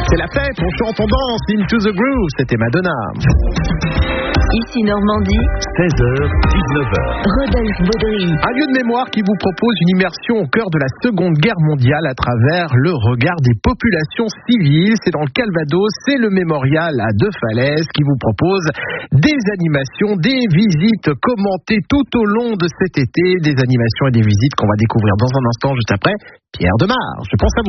C'est la fête, on chante, on danse, Into the Groove, c'était Madonna. Ici Normandie, 16h, 19h. Rodolphe Baudry. Un lieu de mémoire qui vous propose une immersion au cœur de la Seconde Guerre mondiale à travers le regard des populations civiles. C'est dans le Calvados, c'est le mémorial à Deux Falaises qui vous propose des animations, des visites commentées tout au long de cet été, des animations et des visites qu'on va découvrir dans un instant juste après Pierre Demar. Je pense à vous.